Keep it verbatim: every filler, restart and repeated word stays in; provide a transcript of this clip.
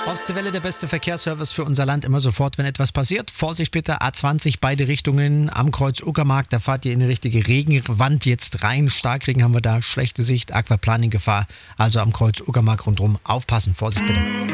Ostseewelle, der beste Verkehrsservice für unser Land, immer sofort, wenn etwas passiert. Vorsicht bitte, A zwanzig, beide Richtungen am Kreuz Uckermark, da fahrt ihr in die richtige Regenwand jetzt rein. Starkregen haben wir da, schlechte Sicht, Aquaplaning-Gefahr, also am Kreuz Uckermark rundherum aufpassen. Vorsicht bitte.